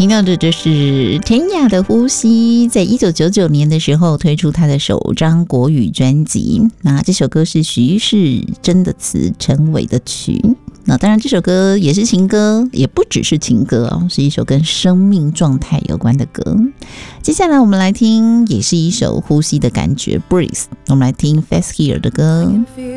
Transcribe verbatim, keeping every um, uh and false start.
听到的就是田雅的呼吸，在一九九九年的时候推出她的首张国语专辑。那这首歌是徐世珍的词，陈伟的曲。那当然这首歌也是情歌，也不只是情歌哦，是一首跟生命状态有关的歌。接下来我们来听也是一首呼吸的感觉 Breathe， 我们来听 Fast Here 的歌。